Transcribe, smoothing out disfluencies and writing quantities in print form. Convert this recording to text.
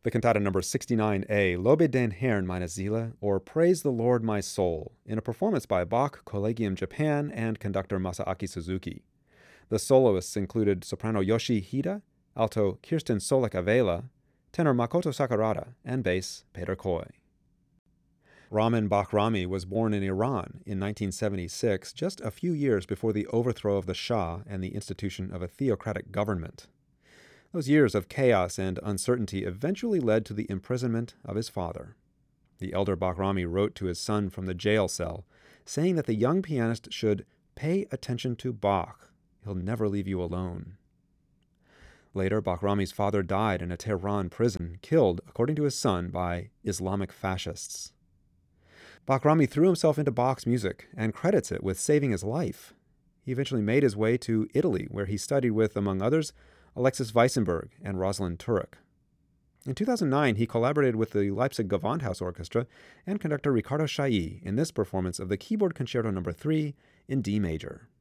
The cantata number 69A, Lobe den Herrn meine Seele, or Praise the Lord my soul, in a performance by Bach Collegium Japan and conductor Masaaki Suzuki. The soloists included soprano Yoshi Hida, alto Kirsten Solek-Avela, tenor Makoto Sakurada, and bass Peter Koy. Ramin Bahrami was born in Iran in 1976, just a few years before the overthrow of the Shah and the institution of a theocratic government. Those years of chaos and uncertainty eventually led to the imprisonment of his father. The elder Bahrami wrote to his son from the jail cell, saying that the young pianist should pay attention to Bach. He'll never leave you alone. Later, Bahrami's father died in a Tehran prison, killed, according to his son, by Islamic fascists. Bahrami threw himself into Bach's music and credits it with saving his life. He eventually made his way to Italy, where he studied with, among others, Alexis Weissenberg and Rosalind Turek. In 2009, he collaborated with the Leipzig Gewandhaus Orchestra and conductor Riccardo Chailly in this performance of the Keyboard Concerto No. 3 in D major.